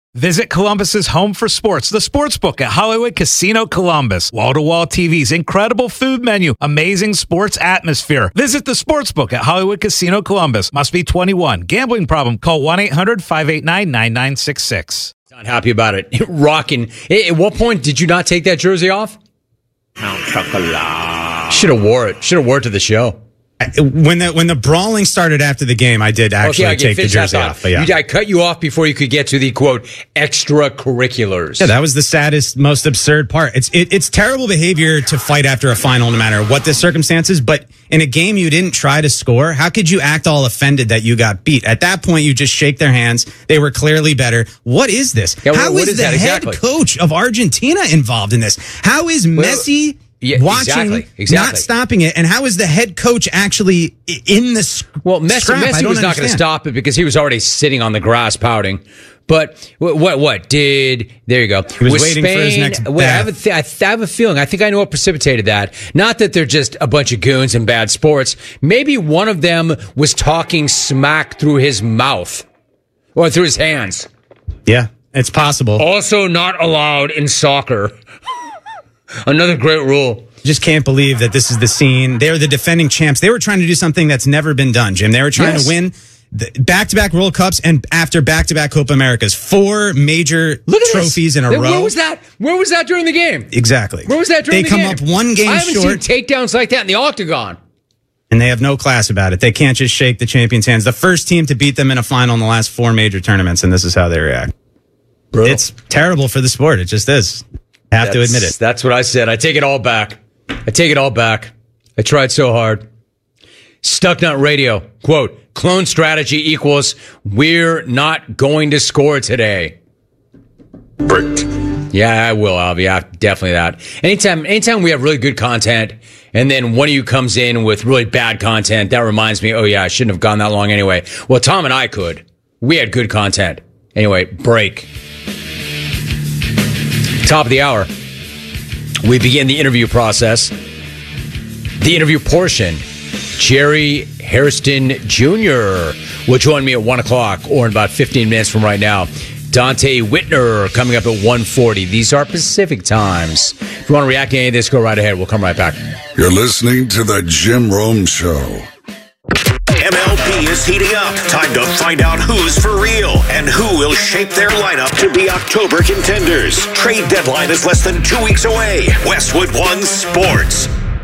Visit Columbus's home for sports, the Sportsbook at Hollywood Casino Columbus. Wall-to-wall TVs, incredible food menu, amazing sports atmosphere. Visit the Sportsbook at Hollywood Casino Columbus. Must be 21. Gambling problem? Call 1-800-589-9966. Not happy about it. Rocking. At what point did you not take that jersey off? Count Chocolat. Should have wore it. Should have wore it to the show. When the brawling started after the game, I did actually take the jersey off. But yeah. I cut you off before you could get to the, quote, extracurriculars. Yeah, that was the saddest, most absurd part. It's terrible behavior to fight after a final, no matter what the circumstances. But in a game you didn't try to score, how could you act all offended that you got beat? At that point, you just shake their hands. They were clearly better. What is this? Yeah, how is the head coach of Argentina involved in this? How is Messi... watching, not stopping it, and how is the head coach actually in the Messi was not going to stop it because he was already sitting on the grass pouting. But what did? There you go. He was waiting Spain, for his next I have a feeling. I think I know what precipitated that. Not that they're just a bunch of goons in bad sports. Maybe one of them was talking smack through his mouth or through his hands. Yeah, it's possible. Also not allowed in soccer. Another great rule. Just can't believe that this is the scene. They're the defending champs. They were trying to do something that's never been done, Jim. They were trying to win back-to-back World Cups and after back-to-back Copa Americas. 4 major trophies in a row. Where was that? Where was that during the game? Exactly. Where was that during the game? They come up one game short. I haven't seen takedowns like that in the octagon. And they have no class about it. They can't just shake the champions' hands. The first team to beat them in a final in the last 4 major tournaments, and this is how they react. Bro. It's terrible for the sport. It just is. Have to admit it. That's what I said. I take it all back. I tried so hard. Stucknut Radio, quote, clone strategy equals we're not going to score today. Bricked. Yeah, I will, Alvy. Yeah, definitely that. Anytime we have really good content and then one of you comes in with really bad content, that reminds me, oh yeah, I shouldn't have gone that long anyway. Well, Tom and I could. We had good content. Anyway, break. Top of the hour, we begin the interview process. The interview portion. Jerry Hairston Jr. will join me at 1 o'clock or in about 15 minutes from right now. Dante Whitner coming up at 1:40. These are Pacific times. If you want to react to any of this, go right ahead. We'll come right back. You're listening to The Jim Rome Show. MLB is heating up. Time to find out who's for real and who will shape their lineup to be October contenders. Trade deadline is less than 2 weeks away. Westwood One Sports.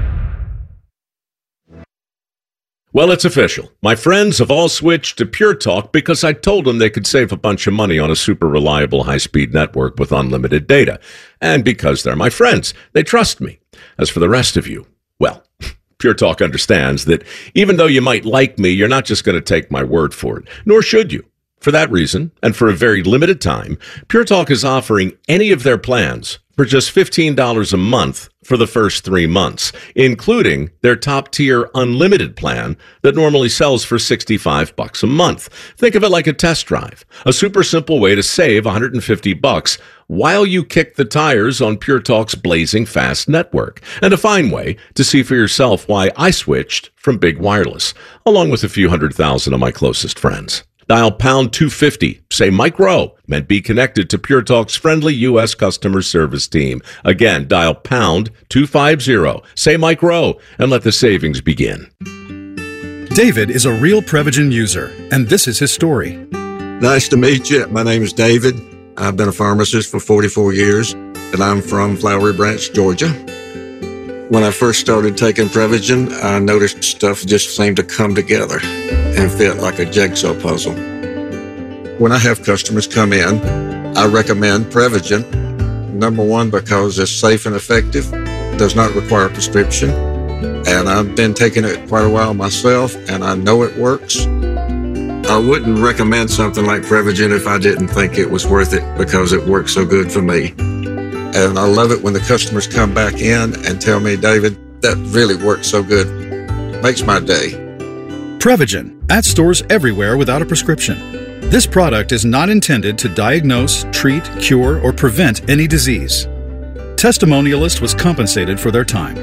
Well, it's official. My friends have all switched to Pure Talk because I told them they could save a bunch of money on a super reliable high-speed network with unlimited data. And because they're my friends, they trust me. As for the rest of you, well, Pure Talk understands that even though you might like me, you're not just going to take my word for it, nor should you. For that reason, and for a very limited time, Pure Talk is offering any of their plans for just $15 a month for the first 3 months, including their top-tier unlimited plan that normally sells for $65 a month. Think of it like a test drive, a super simple way to save $150 while you kick the tires on Pure Talk's blazing fast network, and a fine way to see for yourself why I switched from Big Wireless, along with a few 100,000 of my closest friends. Dial pound 250, say Mike Rowe, and be connected to Pure Talk's friendly U.S. customer service team. Again, dial pound 250, say Mike Rowe, and let the savings begin. David is a real Prevagen user, and this is his story. Nice to meet you. My name is David. I've been a pharmacist for 44 years, and I'm from Flowery Branch, Georgia. When I first started taking Prevagen, I noticed stuff just seemed to come together and fit like a jigsaw puzzle. When I have customers come in, I recommend Prevagen. Number one, because it's safe and effective, does not require a prescription, and I've been taking it quite a while myself, and I know it works. I wouldn't recommend something like Prevagen if I didn't think it was worth it because it works so good for me. And I love it when the customers come back in and tell me, David, that really works so good. Makes my day. Prevagen, at stores everywhere without a prescription. This product is not intended to diagnose, treat, cure, or prevent any disease. Testimonialist was compensated for their time.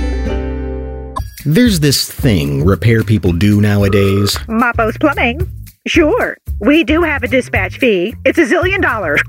There's this thing repair people do nowadays. Mapo's Plumbing. Sure, we do have a dispatch fee. It's $1 zillion.